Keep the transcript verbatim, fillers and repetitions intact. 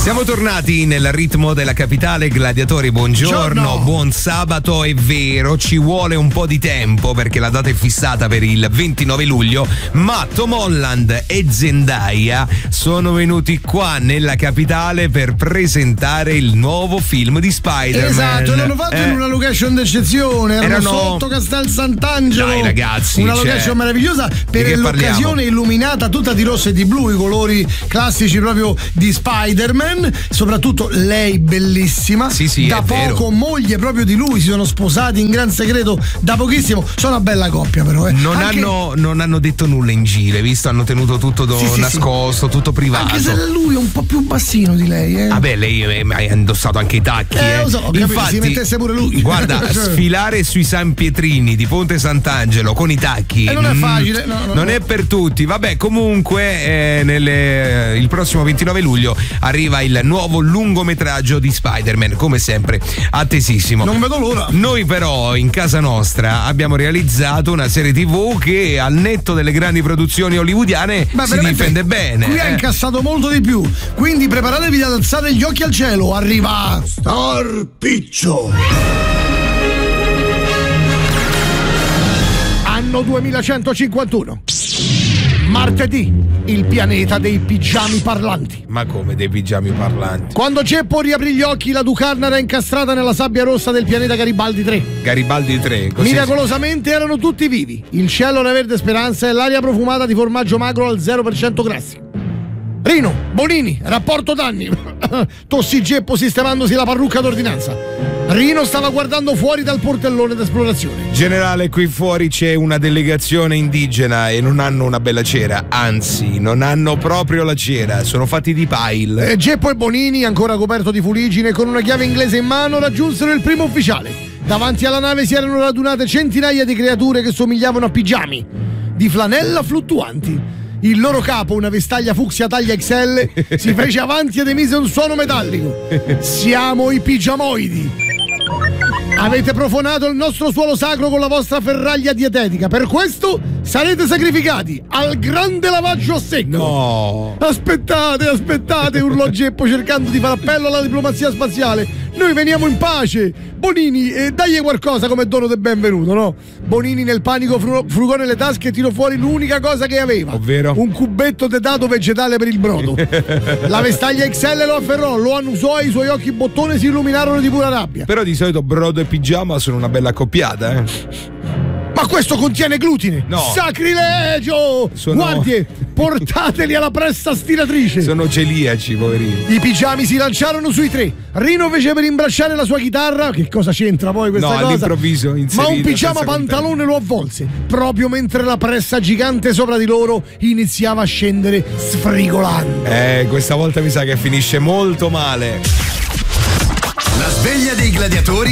Siamo tornati nel ritmo della capitale, gladiatori, buongiorno, Giorno. buon sabato. È vero, ci vuole un po' di tempo perché la data è fissata per il ventinove luglio, ma Tom Holland e Zendaya sono venuti qua nella capitale per presentare il nuovo film di Spider-Man. Esatto, l'hanno fatto eh. in una location d'eccezione, erano, Erano- sotto Castel Sant'Angelo. Dai, ragazzi, una cioè, location meravigliosa per di che l'occasione, parliamo? illuminata tutta di rosso e di blu, i colori classici proprio di Spider-Man. Soprattutto lei bellissima, Sì, sì, da è poco vero. moglie proprio di lui, si sono sposati in gran segreto da pochissimo. Sono una bella coppia però, eh. Non, Anche- hanno, non hanno detto nulla in giro, hai visto? Hanno tenuto tutto do- Sì, sì, nascosto, tutto privato. Anche se lui è un po' più bassino di lei, eh. Vabbè, lei eh, ha indossato anche i tacchi. Eh, eh. lo so, ho capito, Infatti, si mettesse pure lui. Guarda, Cioè. sfilare sui San Pietrini di Ponte Sant'Angelo con i tacchi. Eh, non è mm, facile, no, no, non no. è per tutti. Vabbè, comunque, eh, nelle- il prossimo ventinove luglio arriva il nuovo lungometraggio di Spider-Man, come sempre, attesissimo. Non vedo l'ora. Noi, però, in casa nostra abbiamo realizzato una serie tivù che, al netto delle grandi produzioni hollywoodiane, Ma si veramente, difende bene. Qui ha eh. incassato molto di più. Quindi preparatevi ad alzare gli occhi al cielo. Arriva Star Piccio. Anno duemilacentocinquantuno. Martedì, il pianeta dei pigiami parlanti. Ma come dei pigiami parlanti? Quando Ceppo riaprì gli occhi, la Ducarna era incastrata nella sabbia rossa del pianeta Garibaldi tre. Garibaldi tre, così. Miracolosamente erano tutti vivi. Il cielo era verde speranza e l'aria profumata di formaggio magro al zero per cento grassi. Rino, Bonini, rapporto danni. Tossì Geppo sistemandosi la parrucca d'ordinanza. Rino stava guardando fuori dal portellone d'esplorazione. Generale, qui fuori c'è una delegazione indigena e non hanno una bella cera, anzi, non hanno proprio la cera, sono fatti di pile. E Geppo e Bonini, ancora coperto di fuliggine con una chiave inglese in mano, raggiunsero il primo ufficiale. Davanti alla nave si erano radunate centinaia di creature che somigliavano a pigiami, di flanella fluttuanti. Il loro capo, una vestaglia fucsia taglia X L, si fece avanti ed emise un suono metallico. Siamo i pigiamoidi. Avete profanato il nostro suolo sacro con la vostra ferraglia dietetica. Per questo sarete sacrificati al grande lavaggio a secco. No. Aspettate, aspettate, urlò Geppo cercando di fare appello alla diplomazia spaziale. Noi veniamo in pace. Bonini, eh, dagli qualcosa come dono del benvenuto, no? Bonini nel panico fru- frugò nelle tasche e tirò fuori l'unica cosa che aveva. Ovvero? Un cubetto di dato vegetale per il brodo. La vestaglia X L lo afferrò, lo annusò e i suoi occhi bottone si illuminarono di pura rabbia. Però di solito brodo e pigiama sono una bella accoppiata, eh. Ma questo contiene glutine! No. Sacrilegio! Sono- Guardie, portateli alla pressa stiratrice! Sono celiaci, poverini. I pigiami si lanciarono sui tre. Rino fece per imbracciare la sua chitarra. Che cosa c'entra poi questa No, cosa? all'improvviso, inserito, Ma un pigiama senza pantalone lo avvolse. Proprio mentre la pressa gigante sopra di loro iniziava a scendere sfrigolando. Eh, questa volta mi sa che finisce molto male. La sveglia dei gladiatori